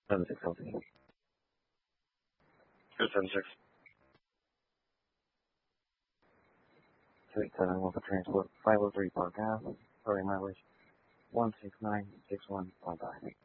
76 healthy. 276. 287 for transport. 503 Park Ave. Sorry, mileage 16961.5.